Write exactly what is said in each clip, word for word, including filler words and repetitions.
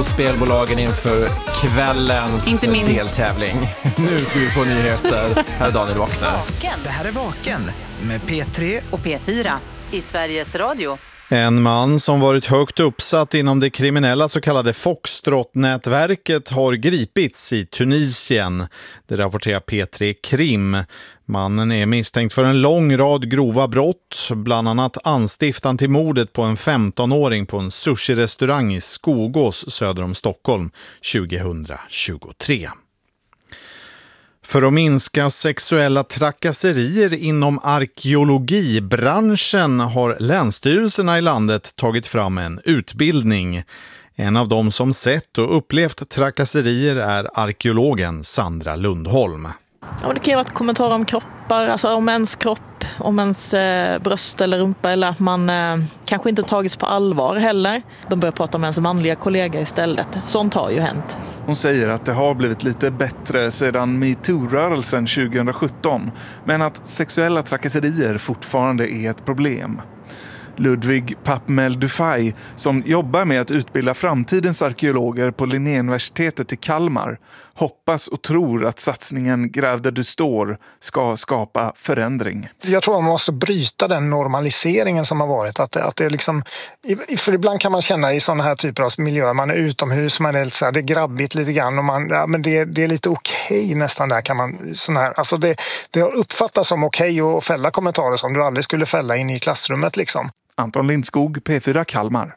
hos spelbolagen inför kvällens Inte min. deltävling. Nu ska vi få nyheter. Här är Daniel Wachtner. Det här är Vaken med P tre och P fyra i Sveriges Radio. En man som varit högt uppsatt inom det kriminella så kallade Foxtrot-nätverket har gripits i Tunisien. Det rapporterar P tre Krim. Mannen är misstänkt för en lång rad grova brott, bland annat anstiftan till mordet på en femtonåring på en sushi-restaurang i Skogås söder om Stockholm tjugohundratjugotre. För att minska sexuella trakasserier inom arkeologibranschen har länsstyrelserna i landet tagit fram en utbildning. En av dem som sett och upplevt trakasserier är arkeologen Sandra Lundholm. Ja, det kan ju vara kommentarer om kroppar, alltså om ens kropp, om ens eh, bröst eller rumpa, eller att man eh, kanske inte tagits på allvar heller. De börjar prata om ens manliga kollega istället. Sånt har ju hänt. Hon säger att det har blivit lite bättre sedan MeToo-rörelsen tjugohundrasjutton, men att sexuella trakasserier fortfarande är ett problem. Ludvig Papmel Dufay, som jobbar med att utbilda framtidens arkeologer på Linnéuniversitetet i Kalmar, hoppas och tror att satsningen Gräv där du står ska skapa förändring. Jag tror man måste bryta den normaliseringen som har varit. Att det, att det är liksom, för ibland kan man känna i sådana här typer av miljöer, man är utomhus, man är lite så här, det är grabbigt lite grann och man, ja, men det, det är lite okej nästan där kan man, sån här, alltså det, det har uppfattats som okej att fälla kommentarer som du aldrig skulle fälla in i klassrummet liksom. Anton Lindskog, P fyra Kalmar.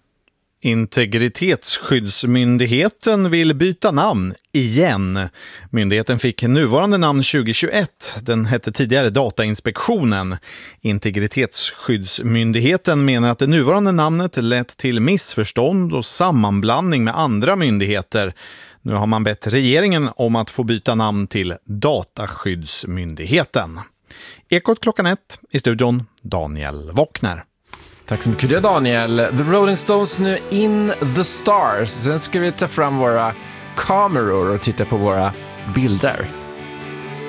Integritetsskyddsmyndigheten vill byta namn igen. Myndigheten fick nuvarande namn tjugohundratjugoett. Den hette tidigare Datainspektionen. Integritetsskyddsmyndigheten menar att det nuvarande namnet lett till missförstånd och sammanblandning med andra myndigheter. Nu har man bett regeringen om att få byta namn till Dataskyddsmyndigheten. Ekot klockan ett, i studion Daniel Wachtner. Tack så mycket Daniel. The Rolling Stones nu In the Stars. Sen ska vi ta fram våra kameror och titta på våra bilder.